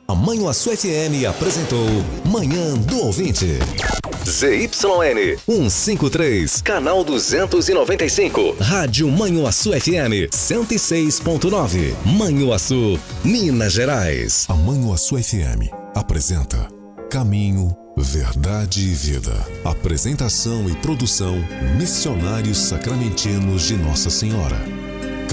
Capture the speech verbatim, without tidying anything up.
A Manhuaçu F M apresentou Manhã do Ouvinte. Z Y N cento e cinquenta e três, canal duzentos e noventa e cinco. Rádio Manhuaçu F M cento e seis ponto nove. Manhuaçu, Minas Gerais. A Manhuaçu F M apresenta Caminho, Verdade e Vida. Apresentação e produção Missionários Sacramentinos de Nossa Senhora.